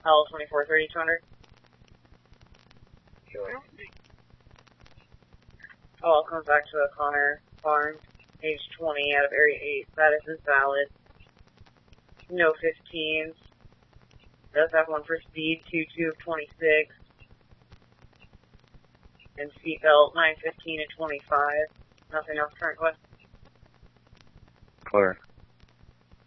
L 2430-200. Sure. Call comes back to a Connor Farm, age 20, out of Area 8. Status is valid. No 15s. Does have one for speed, 22 of 26. And seatbelt, 915 and 25. Nothing else current question. Clear.